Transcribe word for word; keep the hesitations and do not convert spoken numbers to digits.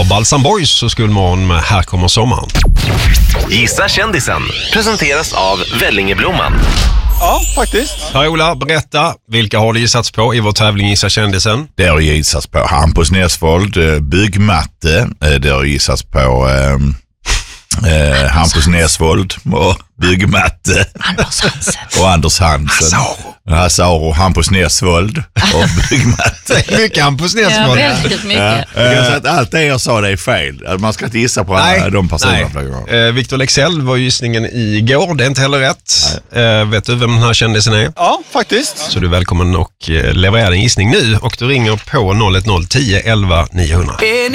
var Balsam Boys så skulle man med Här kommer sommaren. Gissa kändisen presenteras av Vellingeblomman. Ja, faktiskt. Per-Ola, berätta, vilka har du gissats på i vår tävling Gissa kändisen? Det har gissats på Hampus Nessvold, byggmatte. Det har gissats på eh, eh, Hampus Nessvold och byggmatte. Anders Hansen. Och Anders Hansen. Hassaro, Hampus Nessvold och byggmatte. Mycket Hampus Ja, Nessvold. väldigt mycket. Ja, jag kan säga att allt det jag sa det är fel. Man ska inte gissa på alla de personerna. nej. Eh, Victor Lexell var gissningen igår, det är inte heller rätt. Eh, vet du vem den här kändisen är? Ja, faktiskt. Så du är välkommen och eh, leverera en gissning nu och du ringer på noll ett noll tio elva niohundra.